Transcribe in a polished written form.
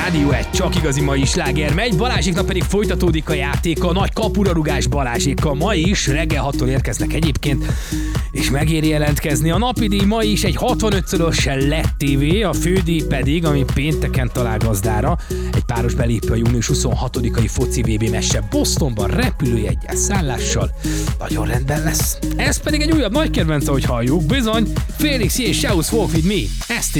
Rádió 1, csak igazi mai sláger megy, Balázsiknak pedig folytatódik a játéka, nagy kapurarugás Balázsikkal. Ma is reggel 6-tól érkeznek egyébként, és megéri jelentkezni. A napidíj ma is egy 65-szörös LED TV, a fődíj pedig, ami pénteken talál gazdára, egy páros belépő a június 26-ai foci VB meccsre Bostonban repülőjeggyel, szállással. Nagyon rendben lesz. Ez pedig egy újabb nagy kedvence, hogy halljuk, bizony, Felix J. Shows Walk With Me. Ezt